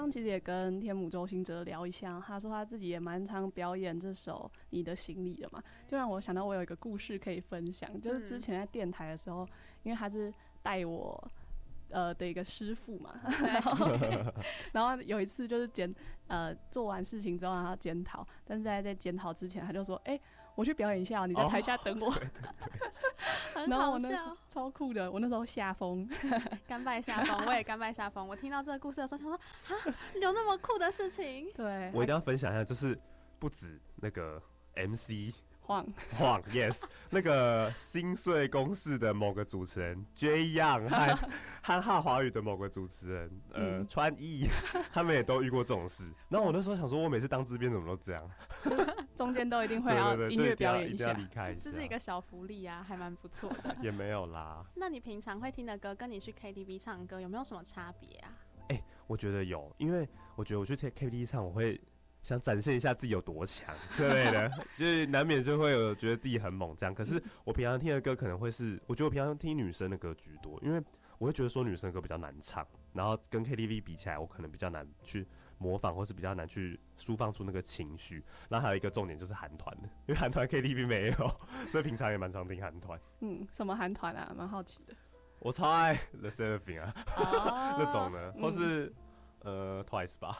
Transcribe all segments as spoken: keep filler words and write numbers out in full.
刚其实也跟天母周兴哲聊一下，他说他自己也蛮常表演这首《你的行李》了嘛，就让我想到我有一个故事可以分享，就是之前在电台的时候，因为他是带我呃的一个师傅嘛，然后然后有一次就是检呃做完事情之后让他检讨，但是在在检讨之前他就说，哎、欸，我去表演一下，你在台下等我。哦、 对对对然后我那时候超酷的，我那时候下风， 甘拜下风，我也甘拜下风。我听到这个故事的时候，想说啊，有那么酷的事情。 对， 我一定要分享一下，就是不止那个 M C。 晃晃 ，yes， 那个新岁公视的某个主持人 J Young 和和哈华语的某个主持人呃、嗯、川艺，他们也都遇过这种事。然后我那时候想说，我每次当制片怎么都这样， 中间都一定会要音乐表演一下， 一定要离开一下， 这是一个小福利啊，还蛮不错的。 也没有啦。 那你平常会听的歌，跟你去 K T V 唱歌有没有什么差别啊？ 哎、欸，我觉得有，因为我觉得我去 K T V 唱，我会想展现一下自己有多强之类的，就是难免就会有觉得自己很猛这样。可是我平常听的歌可能会是，我觉得我平常听女生的歌居多，因为我会觉得说女生的歌比较难唱，然后跟 K T V 比起来，我可能比较难去模仿，或是比较难去抒放出那个情绪。然后还有一个重点就是韩团的，因为韩团 K T V 没有，所以平常也蛮常听韩团。 嗯，什么韩团啊？蛮好奇的。 我超爱 The Seraphim 啊，哦、那种的，或是、嗯、呃 Twice 吧。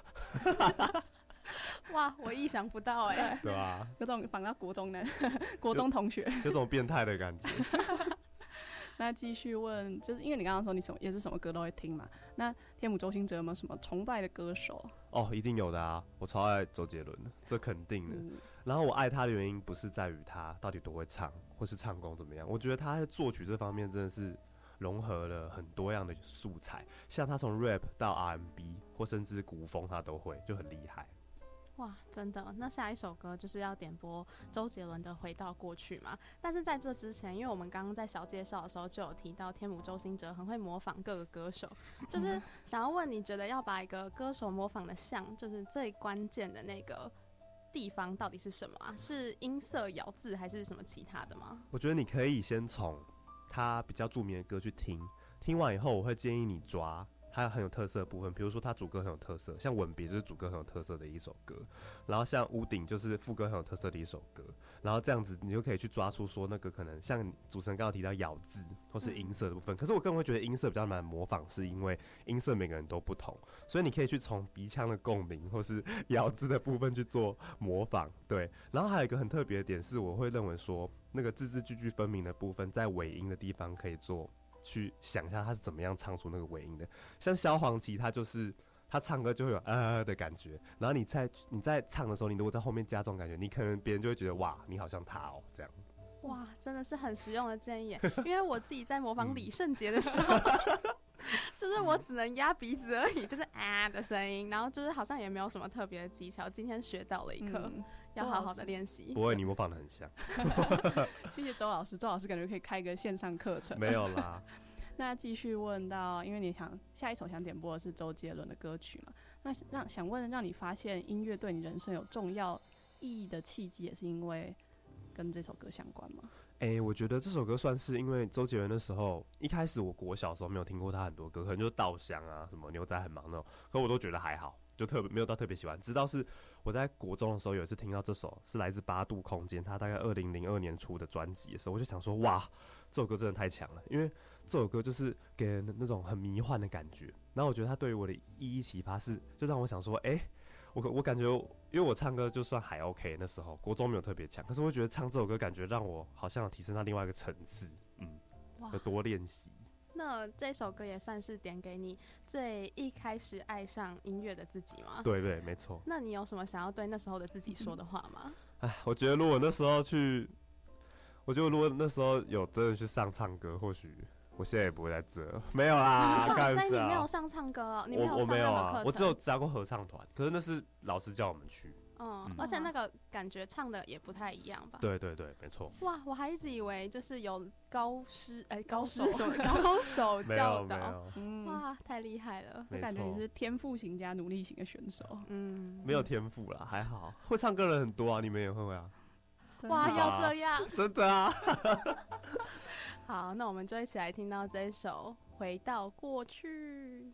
哇，我意想不到哎、欸， 对吧、啊？ 有种仿到国中男、国中同学， 有种变态的感觉。 那继续问，就是因为你刚刚说你什么也是什么歌都会听嘛？那天母周兴哲有没有什么崇拜的歌手？ 哦，一定有的啊！我超爱周杰伦的，这肯定的、嗯。然后我爱他的原因不是在于他到底多会唱，或是唱功怎么样，我觉得他在作曲这方面真的是融合了很多样的素材，像他从 rap 到 R and B 或甚至古风他都会，就很厉害。 哇，真的！那下一首歌就是要点播周杰伦的《回到过去》嘛。但是在这之前，因为我们刚刚在小介绍的时候就有提到天母周兴哲很会模仿各个歌手，就是想要问你觉得要把一个歌手模仿的像，就是最关键的那个地方到底是什么啊？是音色、咬字，还是什么其他的吗？ 我觉得你可以先从他比较著名的歌去听，听完以后我会建议你抓它很有特色的部分，比如说它主歌很有特色，像《吻别》就是主歌很有特色的一首歌，然后像《屋顶》就是副歌很有特色的一首歌，然后这样子你就可以去抓出说那个可能像主持人刚刚提到咬字或是音色的部分、嗯、可是我个人会觉得音色比较难模仿，是因为音色每个人都不同，所以你可以去从鼻腔的共鸣或是咬字的部分去做模仿。对，然后还有一个很特别的点是，我会认为说那个字字句句分明的部分在尾音的地方可以做去想一下他是怎么样唱出那个尾音的，像萧煌奇他就是他唱歌就会有呃的感觉，然后你在你在唱的时候，你如果在后面加这种感觉，你可能别人就会觉得哇你好像他哦这样。 哇，真的是很实用的建议，因为我自己在模仿李圣杰的时候、嗯、就是我只能压鼻子而已，就是啊的声音，然后就是好像也没有什么特别的技巧，今天学到了一课、嗯，要好好的练习。 不会，你模仿的很像。 谢谢周老师，周老师感觉可以开一个线上课程。 没有啦。 那继续问到，因为你想下一首想点播的是周杰伦的歌曲嘛？那让想问，让你发现音乐对你人生有重要意义的契机，也是因为跟这首歌相关吗？ 哎、欸，我觉得这首歌算是因为周杰伦的时候，一开始我国小的时候没有听过他很多歌，可能就是稻香啊、什么牛仔很忙那种，可我都觉得还好。就特别没有到特别喜欢，直到是我在国中的时候有一次听到这首是来自八度空间，他大概二零零二年出的专辑的时候，我就想说哇，这首歌真的太强了，因为这首歌就是给人那种很迷幻的感觉。然后我觉得他对于我的意义启发是，就让我想说，哎、欸，我我感觉，因为我唱歌就算还 OK， 那时候国中没有特别强，可是我觉得唱这首歌感觉让我好像有提升到另外一个层次，嗯，有多练习。 那这首歌也算是点给你最一开始爱上音乐的自己吗？ 对对，没错。 那你有什么想要对那时候的自己说的话吗？ 哎，我觉得如果那时候去，我觉得如果那时候有真的去上唱歌，或许我现在也不会在这。没有啦，开玩笑。 所以你没有上唱歌哦？你没有上任何课程？ 我, 我没有啊，我只有加过合唱团，可是那是老师叫我们去。 嗯, 嗯，而且那个感觉唱的也不太一样吧？ 对对对，没错。 哇，我还一直以为就是有高师，哎、欸，高师什么高手教导，嗯，哇，太厉害了！ 我感觉你是天赋型加努力型的选手。 嗯， 没有天赋啦，还好。会唱歌的人很多啊，你们也会啊。 哇，要这样？ 真的啊。 好，那我们就一起来听到这一首《回到过去》。